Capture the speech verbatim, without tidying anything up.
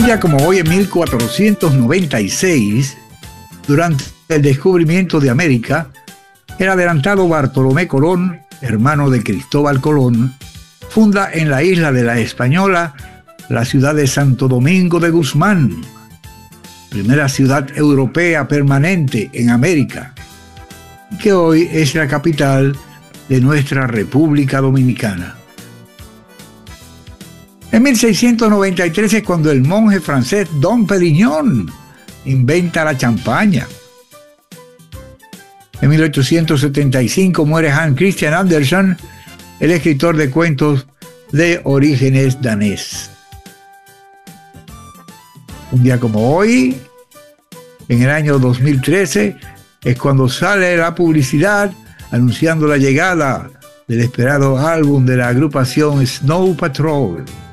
día como hoy, en mil cuatrocientos noventa y seis, durante el descubrimiento de América, el adelantado Bartolomé Colón, hermano de Cristóbal Colón, funda en la isla de la Española la ciudad de Santo Domingo de Guzmán, primera ciudad europea permanente en América, que hoy es la capital de nuestra República Dominicana. En mil seiscientos noventa y tres es cuando el monje francés Dom Perignon inventa la champaña. En mil ochocientos setenta y cinco muere Hans Christian Andersen, el escritor de cuentos de orígenes danés. Un día como hoy, en el año dos mil trece, es cuando sale la publicidad anunciando la llegada del esperado álbum de la agrupación Snow Patrol.